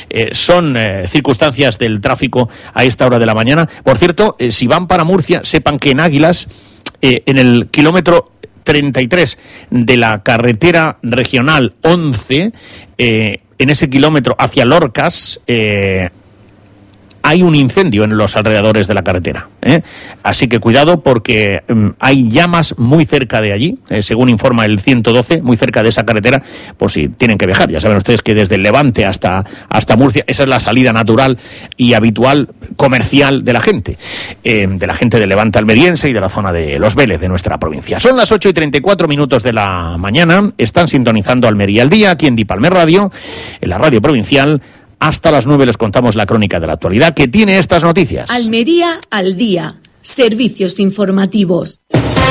son circunstancias del tráfico a esta hora de la mañana. Por cierto, si van para Murcia, sepan que en Águilas, en el kilómetro 33 de la carretera regional 11, en ese kilómetro hacia Lorcas, hay un incendio en los alrededores de la carretera, Así que cuidado, porque hay llamas muy cerca de allí, según informa el 112, muy cerca de esa carretera, por si tienen que viajar. Ya saben ustedes que desde el Levante hasta Murcia, esa es la salida natural y habitual comercial de la gente del Levante almeriense y de la zona de Los Vélez de nuestra provincia. Son las 8:34 de la mañana, están sintonizando Almería al Día, aquí en Dipalmer Radio, en la radio provincial. Hasta las 9 les contamos la crónica de la actualidad que tiene estas noticias. Almería al Día. Servicios informativos.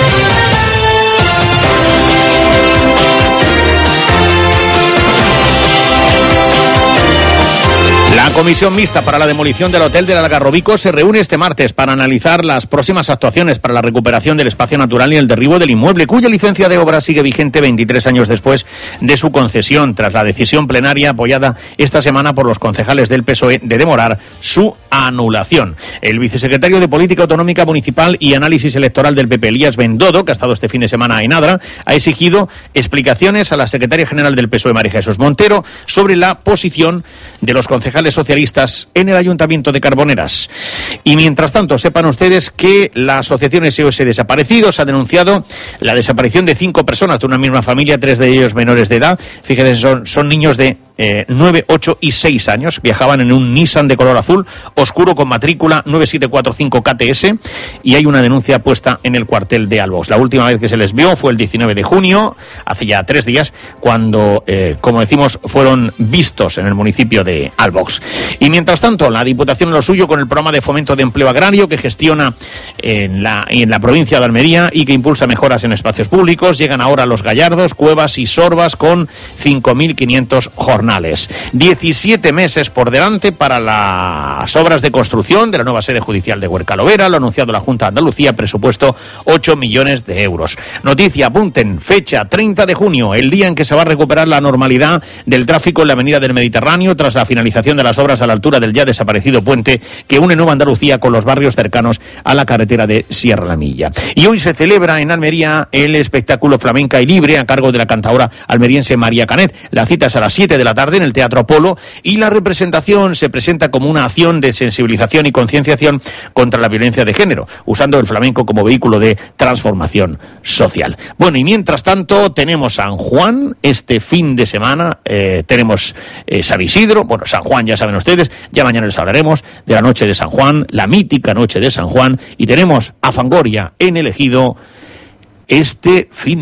La Comisión Mixta para la demolición del Hotel del Algarrobico se reúne este martes para analizar las próximas actuaciones para la recuperación del espacio natural y el derribo del inmueble, cuya licencia de obra sigue vigente 23 años después de su concesión, tras la decisión plenaria apoyada esta semana por los concejales del PSOE de demorar su anulación. El vicesecretario de Política Autonómica Municipal y Análisis Electoral del PP, Elías Bendodo, que ha estado este fin de semana en Adra, ha exigido explicaciones a la secretaria general del PSOE, María Jesús Montero, sobre la posición de los concejales socialistas en el Ayuntamiento de Carboneras. Y mientras tanto, sepan ustedes que la asociación SOS Desaparecidos ha denunciado la desaparición de 5 personas de una misma familia, 3 de ellos menores de edad. Fíjense, son niños de 9, 8 y 6 años. Viajaban en un Nissan de color azul oscuro con matrícula 9745 KTS y hay una denuncia puesta en el cuartel de Albox. La última vez que se les vio fue el 19 de junio, hace ya 3 días, cuando, como decimos, fueron vistos en el municipio de Albox. Y mientras tanto, la Diputación en lo suyo con el programa de fomento de empleo agrario que gestiona en la provincia de Almería y que impulsa mejoras en espacios públicos. Llegan ahora los Gallardos, Cuevas y Sorbas con 5.500 jornales. 17 meses por delante para las obras de construcción de la nueva sede judicial de Huercalovera. Lo ha anunciado la Junta de Andalucía, presupuesto 8 millones de euros. Noticia, apunten, fecha 30 de junio, el día en que se va a recuperar la normalidad del tráfico en la avenida del Mediterráneo tras la finalización de las obras a la altura del ya desaparecido puente que une Nueva Andalucía con los barrios cercanos a la carretera de Sierra La Milla. Y hoy se celebra en Almería el espectáculo Flamenca y Libre a cargo de la cantaora almeriense María Canet. La cita es a las 7 de la tarde en el Teatro Apolo y la representación se presenta como una acción de sensibilización y concienciación contra la violencia de género, usando el flamenco como vehículo de transformación social. Bueno, y mientras tanto tenemos San Juan este fin de semana, tenemos San Isidro, bueno, San Juan ya saben ustedes, ya mañana les hablaremos de la noche de San Juan, la mítica noche de San Juan, y tenemos a Fangoria en el Ejido este fin